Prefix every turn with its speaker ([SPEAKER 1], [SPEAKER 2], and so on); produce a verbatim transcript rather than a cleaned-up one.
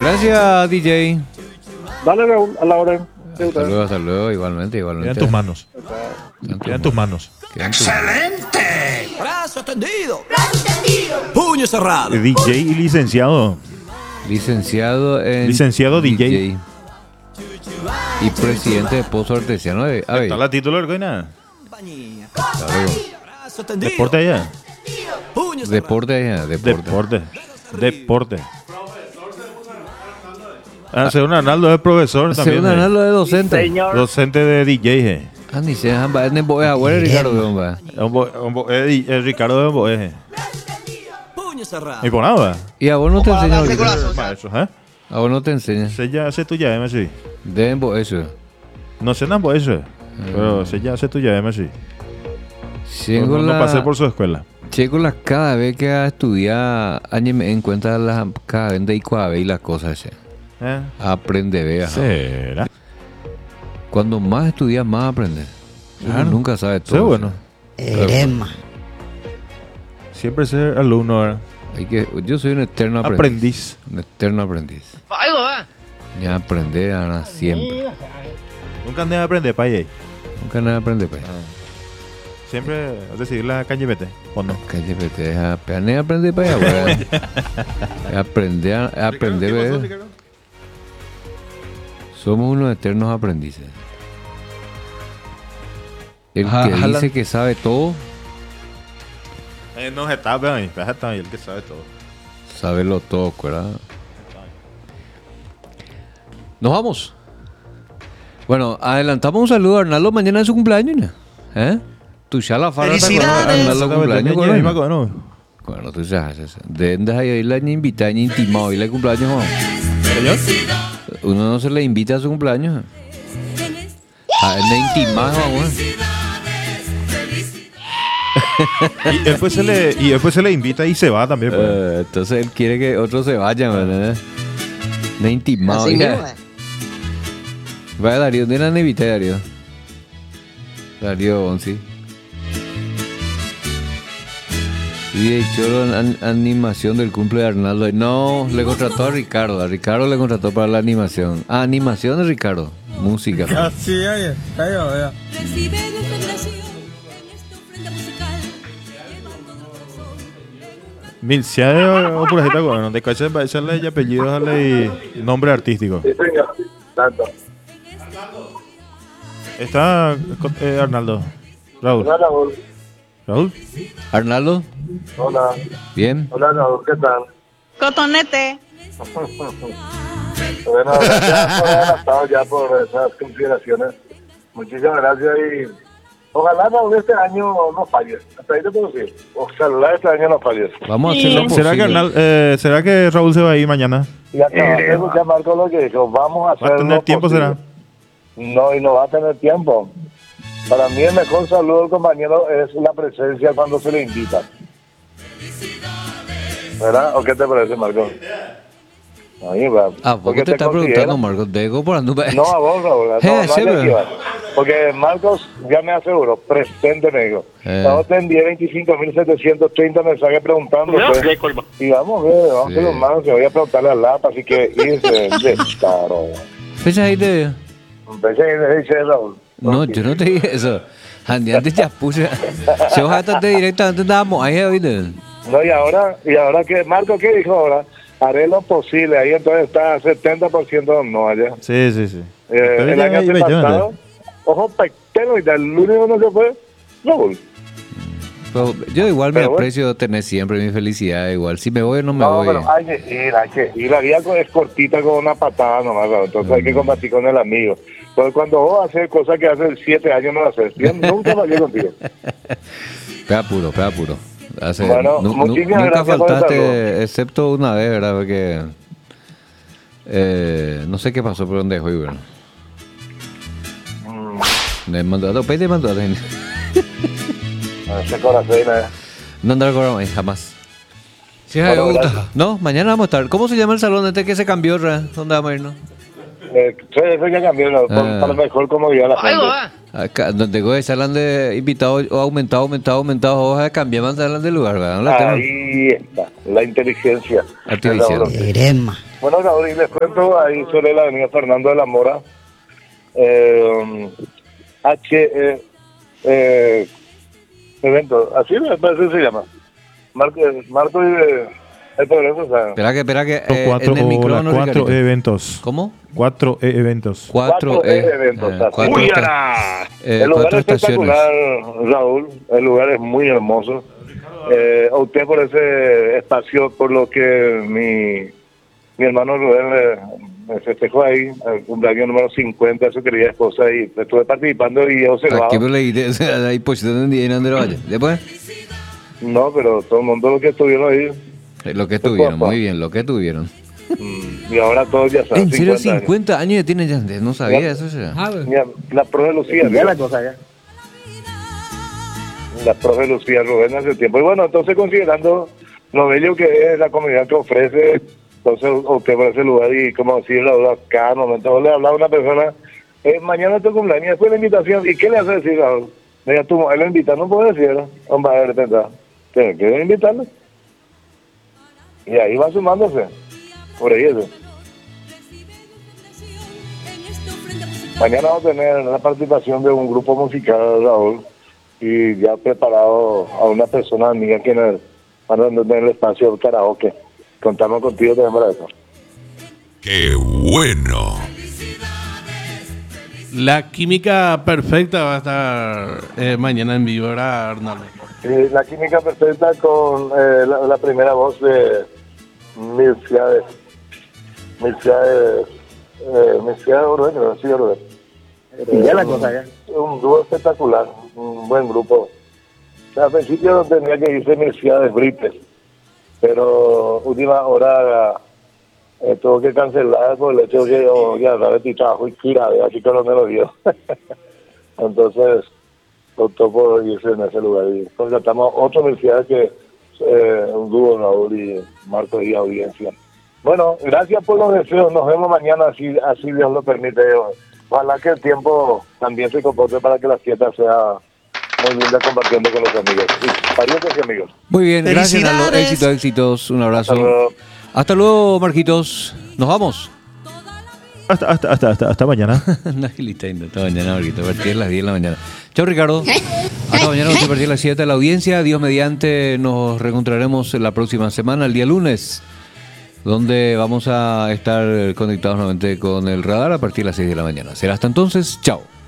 [SPEAKER 1] Gracias, D J.
[SPEAKER 2] Dale, Raúl, a la hora.
[SPEAKER 1] Hasta luego, hasta luego, igualmente, igualmente.
[SPEAKER 3] Queda en tus manos. Queda en tus manos.
[SPEAKER 4] ¡Excelente! Brazo extendido. Brazo extendido. Puño cerrado.
[SPEAKER 3] D J y licenciado.
[SPEAKER 1] Licenciado en
[SPEAKER 3] Licenciado D J.
[SPEAKER 1] D J. Y presidente de Pozo Artesiano de Ave.
[SPEAKER 3] ¿Está la título de Argoina?
[SPEAKER 4] Brazo extendido.
[SPEAKER 3] Deporte allá.
[SPEAKER 4] Puño cerrado.
[SPEAKER 1] Deporte, allá, deporte.
[SPEAKER 3] Deporte. Deporte. Ah, según Arnaldo es profesor también.
[SPEAKER 1] Según
[SPEAKER 3] eh.
[SPEAKER 1] Arnaldo es docente.
[SPEAKER 2] Señor.
[SPEAKER 3] Docente de D J. eh.
[SPEAKER 1] Ah, ni se dejan, es Boe Agüero, Ricardo, hombre.
[SPEAKER 3] Un bo- un bo- eh, eh, Ricardo de Boeje.
[SPEAKER 4] Puño cerrado.
[SPEAKER 3] ¿Y por nada?
[SPEAKER 1] Y a vos no te enseñan ahorita.
[SPEAKER 3] Maestro, ¿eh?
[SPEAKER 1] A vos no te enseñan.
[SPEAKER 3] Se ya hace tuya, M C.
[SPEAKER 1] Deben Boe eso.
[SPEAKER 3] No sé nada por eso. Pero se ya hace tuya, M C.
[SPEAKER 1] Llego
[SPEAKER 3] No, no
[SPEAKER 1] la-
[SPEAKER 3] pasé por su escuela.
[SPEAKER 1] Llego la cada vez que a estudiar, año me en cuenta las cada vez de Icuave y las cosas ese.
[SPEAKER 3] ¿Eh?
[SPEAKER 1] Aprende, vea.
[SPEAKER 3] ¿Será?
[SPEAKER 1] Cuando más estudias, más aprendes. Uno
[SPEAKER 3] Claro.
[SPEAKER 1] nunca sabe todo.
[SPEAKER 3] Sí, bueno.
[SPEAKER 5] Erema.
[SPEAKER 3] Siempre ser alumno, ¿verdad?
[SPEAKER 1] Hay que, yo soy un eterno aprendiz.
[SPEAKER 3] Aprendiz.
[SPEAKER 1] Un eterno aprendiz. Ya aprender ahora siempre.
[SPEAKER 3] Nunca andé a aprender, paye.
[SPEAKER 1] Nunca nada aprende, pues.
[SPEAKER 3] Siempre a decidir la calle vete, ¿o no?
[SPEAKER 1] Calle, te deja ni aprender para allá, weón. Aprender, a- aprender, weón. Somos unos eternos aprendices. El
[SPEAKER 3] Ajá,
[SPEAKER 1] que
[SPEAKER 3] jala.
[SPEAKER 1] dice que sabe todo,
[SPEAKER 3] Eh, no, está bien, está bien, el que sabe todo.
[SPEAKER 1] sabe lo todo, ¿verdad? Nos vamos. Bueno, adelantamos un saludo a Arnaldo. Mañana es su cumpleaños, ¿no? ¿Eh? Tu ya la farra
[SPEAKER 4] ¡Felicidades!
[SPEAKER 1] Arnaldo cumpleaños,
[SPEAKER 3] Ñe,
[SPEAKER 1] ¿no?
[SPEAKER 3] me acuerdo.
[SPEAKER 1] Bueno, tú sabes. De dónde hay ahí la invitada, ni intimado, y la cumpleaños, ¿no? Uno no se le invita a su cumpleaños. A él le intimado, vamos.
[SPEAKER 3] Y después se le, y después se le invita y se va también. pues.
[SPEAKER 1] Eh, entonces él quiere que otros se vayan, ¿verdad? Le intimado.
[SPEAKER 5] Así
[SPEAKER 1] hija.
[SPEAKER 5] mismo, eh.
[SPEAKER 1] Vaya, Darío, ¿dónde la invité, Darío? Darío Onsi. Y de hecho, la an- animación del cumple de Arnaldo. No, le contrató a Ricardo. A Ricardo le contrató para la animación. Ah, animación de Ricardo. Música.
[SPEAKER 6] Así, oye, oye, oye.
[SPEAKER 7] Recibe nuestra oración en esta ofrenda musical. Lleva todo corazón.
[SPEAKER 3] Mil, si hay o por ejemplo, bueno, de caché para echarle y apellidos darle y nombre artístico.
[SPEAKER 2] Sí, señor. Tanto.
[SPEAKER 3] Está eh, Arnaldo. Raúl.
[SPEAKER 2] Hola, Raúl.
[SPEAKER 3] Raúl.
[SPEAKER 1] Arnaldo,
[SPEAKER 2] Hola.
[SPEAKER 1] bien.
[SPEAKER 2] Hola, Raúl. ¿Qué tal?
[SPEAKER 7] Cotonete.
[SPEAKER 2] Bueno, gracias por adelantado ya por esas consideraciones. Muchísimas gracias y ojalá Raúl este año no falles. Hasta ahí te puedo decir. Ojalá este año no falles.
[SPEAKER 1] Vamos a hacer lo
[SPEAKER 3] ¿Será que,
[SPEAKER 1] posible.
[SPEAKER 3] Arnal- eh, ¿Será que Raúl se va a ir mañana?
[SPEAKER 2] Y acabas de escuchar Marco lo que dijo. Vamos a hacer
[SPEAKER 3] ¿Va a tener
[SPEAKER 2] lo
[SPEAKER 3] tiempo,
[SPEAKER 2] posible.
[SPEAKER 3] será?
[SPEAKER 2] No, y no va a tener tiempo. Para mí el mejor saludo del compañero es la presencia cuando se le invita. ¿Verdad? ¿O qué te parece, Marco? Ahí va.
[SPEAKER 1] Ah, ¿por
[SPEAKER 2] Porque
[SPEAKER 1] qué te está
[SPEAKER 2] considera-
[SPEAKER 1] preguntando, Marcos? Dejo por andar.
[SPEAKER 2] No, a vos, Raúl. No,
[SPEAKER 1] Eh,
[SPEAKER 2] no
[SPEAKER 1] sí,
[SPEAKER 2] hay
[SPEAKER 1] pero-
[SPEAKER 2] que va. Porque Marcos ya me aseguró, presente me dijo.
[SPEAKER 1] Eh.
[SPEAKER 2] Yo te envié veinticinco mil setecientos treinta mensajes preguntando. Y vamos a ver, vamos
[SPEAKER 1] Sí.
[SPEAKER 2] a ver los manos. Se voy a preguntarle a Lapa, así que irse de caro.
[SPEAKER 1] Fecha ahí de...
[SPEAKER 2] Empecé a decir, Raúl.
[SPEAKER 1] No, yo no te dije eso. Andy, antes ya puse. Si vos hasta directamente estábamos ahí, ¿oíste?
[SPEAKER 2] No, y ahora, y ahora que, Marco, ¿qué dijo ahora? Haré lo posible, ahí entonces está setenta por ciento no allá.
[SPEAKER 3] Sí, sí, sí.
[SPEAKER 2] Eh,
[SPEAKER 3] Pero
[SPEAKER 2] el
[SPEAKER 3] ya-
[SPEAKER 2] año
[SPEAKER 3] ya- ya-
[SPEAKER 2] pasado, ojo, pequeño, y el único no se fue, Raúl.
[SPEAKER 1] Pero yo igual me
[SPEAKER 2] Pero bueno.
[SPEAKER 1] aprecio tener siempre mi felicidad. Igual, si me voy, no me
[SPEAKER 2] No,
[SPEAKER 1] voy.
[SPEAKER 2] pero hay que ir, hay que ir. La vida es cortita con una patada nomás, Raúl. Entonces hay que combatir con el amigo. Entonces cuando vos haces cosas que hace siete años no haces, yo nunca fallé contigo.
[SPEAKER 1] Pega puro, pega puro. Hace,
[SPEAKER 2] Bueno,
[SPEAKER 1] nu- nu-
[SPEAKER 2] muchísimas
[SPEAKER 1] nunca
[SPEAKER 2] gracias por el
[SPEAKER 1] faltaste,
[SPEAKER 2] saludo.
[SPEAKER 1] excepto una vez, ¿verdad? Porque eh, no sé qué pasó por donde fui, ¿verdad?
[SPEAKER 2] Mm,
[SPEAKER 1] Me mandó, pe, te mandó.
[SPEAKER 2] ese corazón, eh.
[SPEAKER 1] No andar con jamás. Sí,
[SPEAKER 2] Bueno,
[SPEAKER 1] me gusta.
[SPEAKER 2] gracias.
[SPEAKER 1] No, mañana vamos a estar. ¿Cómo se llama el salón este que se cambió, ¿verdad? ¿Dónde vamos a irnos?
[SPEAKER 2] Eh, sí, eso ya cambió, ¿no?
[SPEAKER 1] Ah.
[SPEAKER 2] Para mejor comodidad de la gente.
[SPEAKER 1] Acá, donde goes salen de invitados, o aumentado, aumentado, aumentado, hojas cambiaban, salen de lugar, ¿verdad? No la tengo.
[SPEAKER 2] Ahí está, la inteligencia.
[SPEAKER 1] Artificial.
[SPEAKER 5] Erema.
[SPEAKER 2] Bueno, Raúl, y les cuento ahí sobre la avenida Fernando de la Mora. Eh, H, eh, eh, evento, así me parece que se llama. Marco, Marco y eh, el progreso, o sea,
[SPEAKER 1] Espera que, espera que,
[SPEAKER 3] Los
[SPEAKER 1] eh,
[SPEAKER 3] cuatro,
[SPEAKER 1] en el
[SPEAKER 3] o
[SPEAKER 1] micrófono,
[SPEAKER 3] las cuatro
[SPEAKER 1] Ricardito.
[SPEAKER 3] eventos.
[SPEAKER 1] ¿Cómo?
[SPEAKER 3] Cuatro e eventos.
[SPEAKER 1] Cuatro,
[SPEAKER 2] cuatro
[SPEAKER 1] eh,
[SPEAKER 2] eventos.
[SPEAKER 1] eh,
[SPEAKER 2] así.
[SPEAKER 1] cuatro,
[SPEAKER 2] Uy,
[SPEAKER 1] esta-
[SPEAKER 2] ara.
[SPEAKER 1] eh,
[SPEAKER 2] el lugar
[SPEAKER 1] cuatro
[SPEAKER 2] es espectacular, Raúl. El lugar es muy hermoso. Eh, a usted por ese espacio, por lo que mi, mi hermano Rubén eh, me festejó ahí, el cumpleaños número cincuenta de su querida esposa, y estuve participando y he observado.
[SPEAKER 1] Aquí me leí, o sea, hay posición de Andrés Valle. Después,
[SPEAKER 2] No, pero todo el mundo lo que estuvieron ahí,
[SPEAKER 1] eh, lo que tuvieron, muy bien, lo que tuvieron.
[SPEAKER 2] mm, y ahora todos ya saben.
[SPEAKER 1] ¿En serio
[SPEAKER 2] cincuenta años.
[SPEAKER 1] cincuenta años ya tiene ya? No sabía
[SPEAKER 2] Ya.
[SPEAKER 1] eso ya.
[SPEAKER 2] Mira, la profe Lucía.
[SPEAKER 5] Ya
[SPEAKER 2] mira.
[SPEAKER 5] la cosa ya.
[SPEAKER 2] La profe Lucía Rubén hace tiempo. Y bueno, entonces considerando lo bello que es la comunidad que ofrece, entonces usted por ese lugar y como decirlo acá, momento le hablaba a una persona, eh, mañana es tu cumpleaños, después la invitación, ¿y qué le hace decir? Raúl? Mira, tú, él lo invita, no puede decir, ¿no? Hombre, a ver, tendrá. Tiene que invitarlo. Y ahí va sumándose. Por ahí eso. Mañana vamos a tener la participación de un grupo musical, Raúl, y ya preparado a una persona amiga que nos van a tener el espacio del karaoke. Contamos contigo también para eso.
[SPEAKER 8] ¡Qué bueno!
[SPEAKER 9] La química perfecta va a estar eh, mañana en vivo, ¿verdad, Arnaldo?
[SPEAKER 2] Eh, la química perfecta con eh, la, la primera voz de Milciades. Milciades, eh, Milciades Uruguay, creo, sí, Uruguay.
[SPEAKER 5] Y ya la
[SPEAKER 2] Eh,
[SPEAKER 5] cosa ya.
[SPEAKER 2] Un dúo espectacular, un buen grupo. O sea, al principio tenía que irse Milciades Brites, pero última hora eh, tuvo que cancelar por el hecho de que oh, ya sabes, tu trabajo y tira, así que no me lo dio. Entonces, optó por irse en ese lugar y contratamos otro Milciades que eh, un dúo, Raúl y Marco y audiencia. Bueno, gracias por los deseos, nos vemos mañana, así, así Dios lo permite. Ojalá que el tiempo también se comporte para que la fiesta sea muy linda compartiendo con los amigos. Y parientes y amigos.
[SPEAKER 1] Muy bien, gracias, Nalo.
[SPEAKER 9] ¡Felicidades!
[SPEAKER 1] Éxitos, éxitos. Un abrazo.
[SPEAKER 2] Hasta luego.
[SPEAKER 1] Hasta luego, Marquitos. Nos vamos.
[SPEAKER 3] Hasta, hasta, hasta, hasta, hasta mañana.
[SPEAKER 1] Una agilita, hasta mañana, Marquito. A partir de las diez de la mañana. Chao, Ricardo. Hasta mañana, a partir de las siete de la audiencia. Dios mediante, nos reencontraremos la próxima semana, el día lunes, donde vamos a estar conectados nuevamente con el radar a partir de las seis de la mañana. Será hasta entonces. Chao.